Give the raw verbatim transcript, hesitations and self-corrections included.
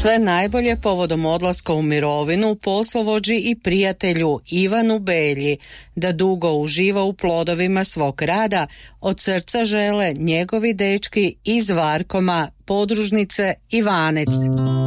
Sve najbolje povodom odlaska u mirovinu poslovođi i prijatelju Ivanu Belji, da dugo uživa u plodovima svog rada, od srca žele njegovi dečki iz Varkoma, podružnice Ivanec.